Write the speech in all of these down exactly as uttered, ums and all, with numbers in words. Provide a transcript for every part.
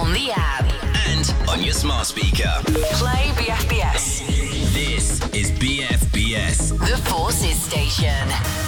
on the app and on your smart speaker. Play B F B S. This is B F B S, The Forces Station.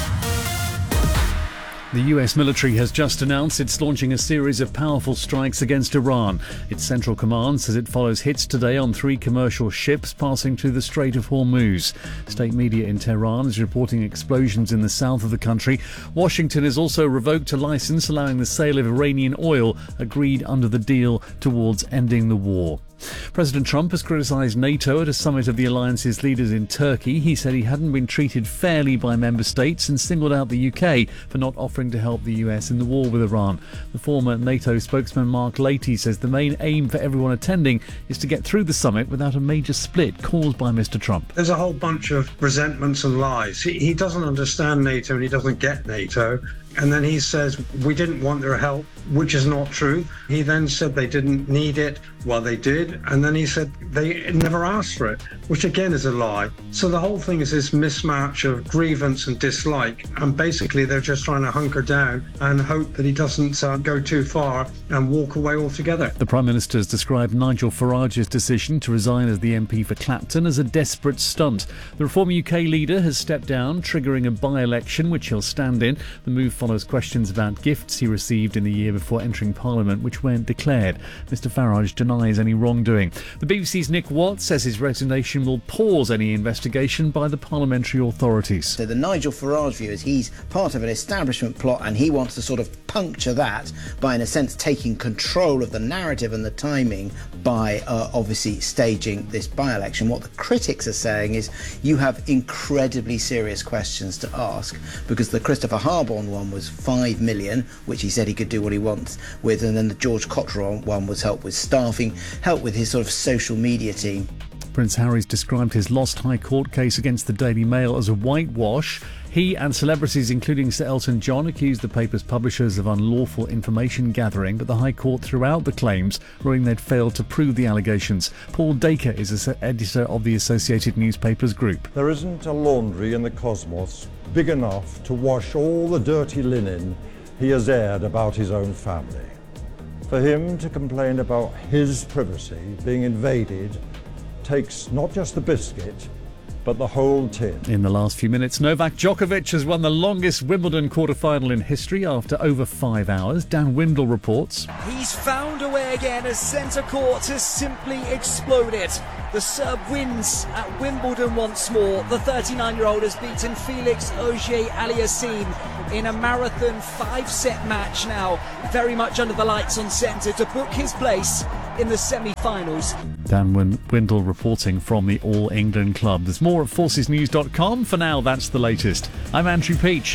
The U S military has just announced it's launching a series of powerful strikes against Iran. Its Central Command says it follows hits today on three commercial ships passing through the Strait of Hormuz. State media in Tehran is reporting explosions in the south of the country. Washington has also revoked a license allowing the sale of Iranian oil agreed under the deal towards ending the war. President Trump has criticised NATO at a summit of the alliance's leaders in Turkey. He said he hadn't been treated fairly by member states and singled out the U K for not offering to help the U S in the war with Iran. The former NATO spokesman Mark Leahy says the main aim for everyone attending is to get through the summit without a major split caused by Mister Trump. There's a whole bunch of resentments and lies. He, he doesn't understand NATO and he doesn't get NATO. And then he says, we didn't want their help, which is not true. He then said they didn't need it. Well, they did. And then he said they never asked for it, which again is a lie. So the whole thing is this mismatch of grievance and dislike. And basically, they're just trying to hunker down and hope that he doesn't uh, go too far and walk away altogether. The Prime Minister has described Nigel Farage's decision to resign as the M P for Clapton as a desperate stunt. The Reform U K leader has stepped down, triggering a by-election which he'll stand in. The move follows questions about gifts he received in the year before entering Parliament, which weren't declared. Mister Farage denies any wrongdoing. The B B C's Nick Watts says his resignation will pause any investigation by the parliamentary authorities. So the Nigel Farage view is he's part of an establishment plot and he wants to sort of puncture that by, in a sense, taking control of the narrative and the timing by uh, obviously staging this by-election. What the critics are saying is you have incredibly serious questions to ask, because the Christopher Harborne one was five million, which he said he could do what he wants with, and then the George Cotterell one was help with staffing, help with his sort of social media team. Prince Harry's described his lost High Court case against the Daily Mail as a whitewash. He and celebrities including Sir Elton John accused the paper's publishers of unlawful information gathering, but the High Court threw out the claims, ruling they'd failed to prove the allegations. Paul Dacre is an editor of the Associated Newspapers Group. There isn't a laundry in the cosmos big enough to wash all the dirty linen he has aired about his own family. For him to complain about his privacy being invaded takes not just the biscuit, but the whole tin. In the last few minutes, Novak Djokovic has won the longest Wimbledon quarter-final in history after over five hours. Dan Windle reports. He's found a way again as centre court has simply exploded. The Serb wins at Wimbledon once more. The thirty-nine-year-old has beaten Felix Auger-Aliassime in a marathon five-set match now, very much under the lights on centre to book his place in the semi-finals. Dan Windle reporting from the All England Club. There's more at forces news dot com. For now, that's the latest. I'm Andrew Peach.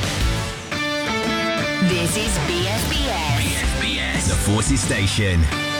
This is B F B S. B F B S, the Forces Station.